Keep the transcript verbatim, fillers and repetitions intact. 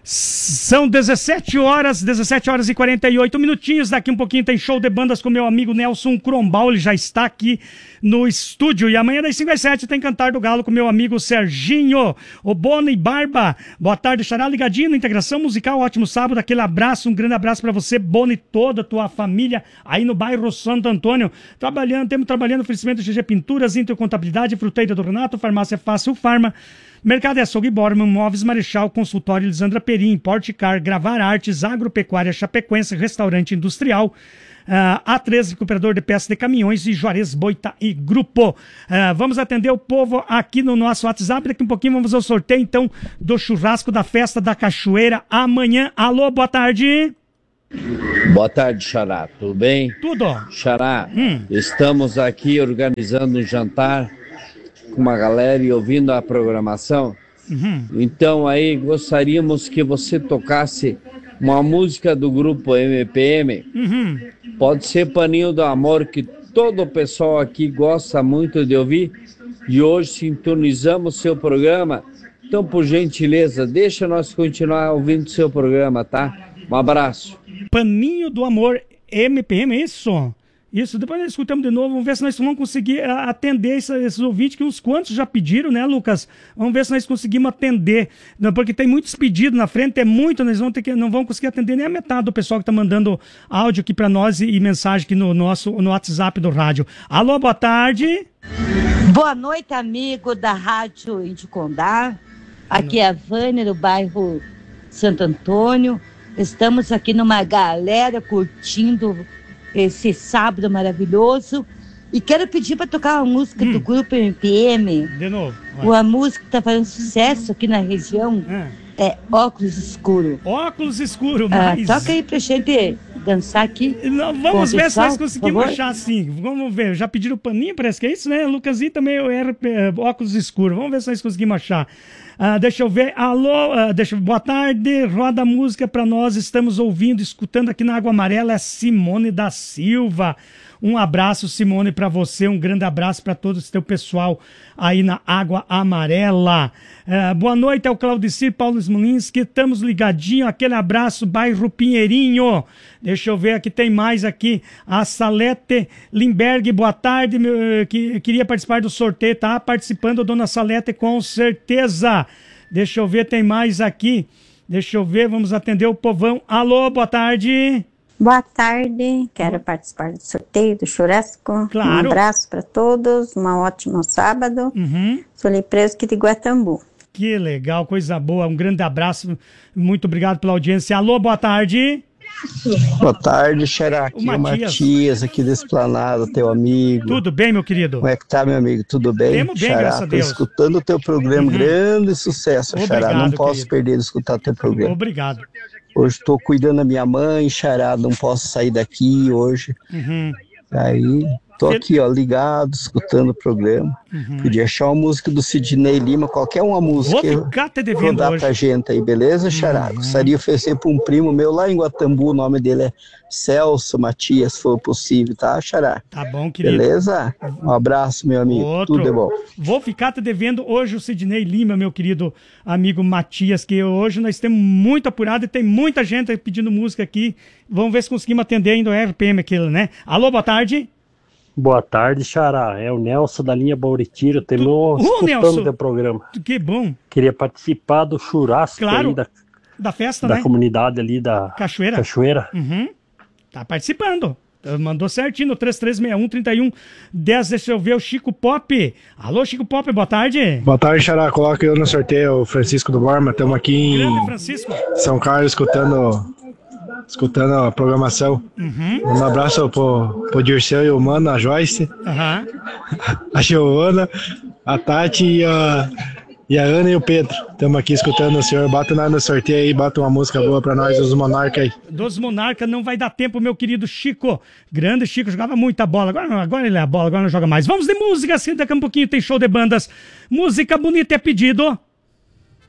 São dezessete horas, dezessete horas e quarenta e oito minutinhos. Daqui um pouquinho tem show de bandas com meu amigo Nelson Crombal. Ele já está aqui no estúdio. E amanhã das cinco às sete tem Cantar do Galo com meu amigo Serginho, o Bono e Barba. Boa tarde, Xará, ligadinho na Integração Musical. Ótimo sábado, aquele abraço, um grande abraço para você, Bono, e toda a tua família aí no bairro Santo Antônio. Trabalhando, temos trabalhando oferecimento de G G Pinturas, Intercontabilidade, Fruteira do Renato, Farmácia Fácil Farma, Mercado e Açougue Borman, Móveis Marechal, Consultório Lisandra Perim, Porticar, Gravar Artes, Agropecuária Chapecoense, Restaurante Industrial, uh, A três, Recuperador de Peças de Caminhões e Juarez Boita e Grupo. Uh, vamos atender o povo aqui no nosso WhatsApp. Daqui um pouquinho vamos ao sorteio, então, do churrasco da Festa da Cachoeira amanhã. Alô, boa tarde. Boa tarde, Xará. Tudo bem? Tudo. Xará, hum. estamos aqui organizando um jantar com uma galera e ouvindo a programação. Uhum. Então aí gostaríamos que você tocasse uma música do grupo M P M. Uhum. Pode ser Paninho do Amor, que todo o pessoal aqui gosta muito de ouvir. E hoje sintonizamos seu programa. Então, por gentileza, deixa nós continuar ouvindo seu programa, tá? Um abraço. Paninho do Amor, M P M, isso? Isso, depois nós escutamos de novo, vamos ver se nós vamos conseguir atender esses, esses ouvintes, que uns quantos já pediram, né, Lucas? Vamos ver se nós conseguimos atender, porque tem muitos pedidos na frente, é muito, nós vamos ter que, não vamos conseguir atender nem a metade do pessoal que está mandando áudio aqui para nós e, e mensagem aqui no nosso no WhatsApp do rádio. Alô, boa tarde. Boa noite, amigo da Rádio Indicondá. Aqui é a Vânia, do bairro Santo Antônio. Estamos aqui numa galera curtindo esse sábado maravilhoso. E quero pedir para tocar uma música hum. do grupo M P M. De novo. Vai. Uma música que está fazendo sucesso aqui na região hum. é Óculos Escuro. Óculos Escuro, ah, mas... Toca aí pra gente dançar aqui. Não, vamos ver pessoal, se nós conseguimos achar assim. Vamos ver. Já pediram o Paninho, parece que é isso, né? Lucas e também o R P, Óculos Escuro. Vamos ver se nós conseguimos achar. Uh, deixa eu ver. Alô, uh, deixa, boa tarde. Roda a música para nós. Estamos ouvindo, escutando aqui na Água Amarela. É Simone da Silva. Um abraço, Simone, para você. Um grande abraço para todo o seu pessoal aí na Água Amarela. Uh, boa noite, é o Claudicir Paulo Smolinski. Estamos ligadinho. Aquele abraço, bairro Pinheirinho. Deixa eu ver, aqui tem mais aqui. A Salete Limberg, boa tarde. Meu, que, queria participar do sorteio. Tá participando, dona Salete, com certeza. Deixa eu ver, tem mais aqui. Deixa eu ver, vamos atender o povão. Alô, boa tarde. Boa tarde, quero participar do sorteio do churrasco. Claro. Um abraço para todos, um ótimo sábado. Uhum. Sou Lipreso aqui de Guatambu. Que legal, coisa boa, um grande abraço, muito obrigado pela audiência. Alô, boa tarde. Boa tarde, Xará, aqui o é o Matias. Matias, aqui da Esplanada, teu amigo. Tudo bem, meu querido? Como é que tá, meu amigo? Tudo bem? Temos bem, Xará, graças a Deus. tô escutando o teu programa, uhum. grande sucesso, Obrigado, Xará, não posso querido. perder de escutar o teu programa. Obrigado. Hoje estou cuidando da minha mãe, Xará, não posso sair daqui hoje. Uhum. Aí, tô aqui, ó, ligado, escutando o programa. Uhum. Podia achar uma música do Sidney Lima, qualquer uma música. Vou ficar te devendo rodar hoje. pra gente aí, beleza, Xará? Uhum. Gostaria de oferecer para um primo meu lá em Guatambu, o nome dele é Celso Matias, se for possível, tá, Xará? Tá bom, querido. Beleza? Um abraço, meu amigo. Outro. Tudo é bom. Vou ficar te devendo hoje o Sidney Lima, meu querido amigo Matias, que hoje nós temos muito apurado e tem muita gente pedindo música aqui. Vamos ver se conseguimos atender ainda o R P M aquilo, né? Alô, boa tarde. Boa tarde, Xará. É o Nelson da linha Bauritiro. Terminou escutando o teu programa. Que bom. Queria participar do churrasco claro, aí da, da festa, da né? comunidade ali da Cachoeira. Cachoeira. Uhum. Tá participando. Mandou certinho no três três seis um, três um um zero. Deixa eu ver o Chico Pop. Alô, Chico Pop, boa tarde. Boa tarde, Xará. Coloca eu no sorteio, o Francisco do Borma. Estamos aqui em Grande Francisco. São Carlos escutando... escutando a programação. Uhum. Um abraço pro, pro Dirceu e o Mano, a Joyce, uhum. a Giovana, a Tati e a, e a Ana e o Pedro. Estamos aqui escutando o senhor. Bota nós no sorteio aí, bota uma música boa pra nós, os Monarca aí. Dos Monarca não vai dar tempo, meu querido Chico. Grande Chico, jogava muita bola. Agora, agora ele é a bola, agora não joga mais. Vamos de música, assim, daqui a um pouquinho tem show de bandas. Música bonita é pedido.